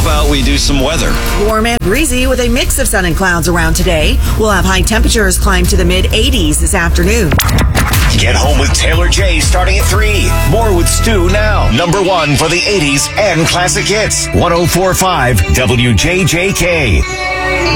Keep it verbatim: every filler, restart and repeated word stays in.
How about we do some weather? Warm and breezy with a mix of sun and clouds around today. We'll have high temperatures climb to the mid eighties this afternoon. Get home with Taylor J starting at three. More with Stu now. Number one for the eighties and classic hits. one oh four point five W J J K.